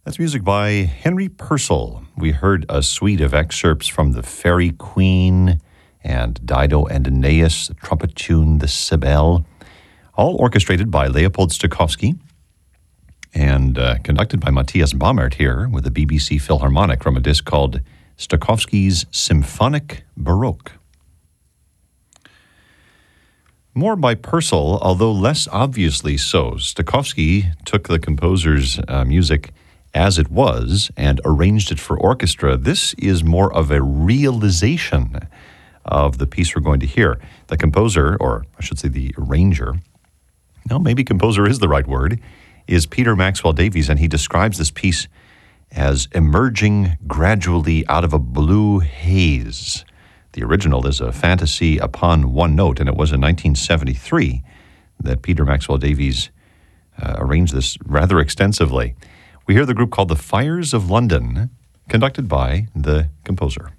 That's music by Henry Purcell. We heard a suite of excerpts from the Fairy Queen and Dido and Aeneas, the trumpet tune, the Cybele, all orchestrated by Leopold Stokowski and conducted by Matthias Baumert here with the BBC Philharmonic from a disc called Stokowski's Symphonic Baroque. More by Purcell, although less obviously so. Stokowski took the composer's music as it was and arranged it for orchestra. This is more of a realization of the piece we're going to hear. The composer, or I should say the arranger, no, maybe composer is the right word, is Peter Maxwell Davies, and he describes this piece as emerging gradually out of a blue haze. The original is a fantasy upon one note, and it was in 1973 that Peter Maxwell Davies arranged this rather extensively. We hear the group called the Fires of London, conducted by the composer.